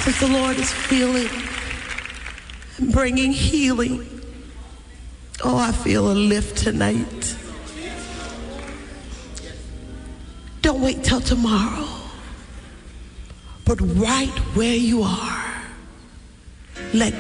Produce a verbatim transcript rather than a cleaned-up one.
As the Lord is healing and bringing healing. Oh, I feel a lift tonight. Don't wait till tomorrow, but right where you are, let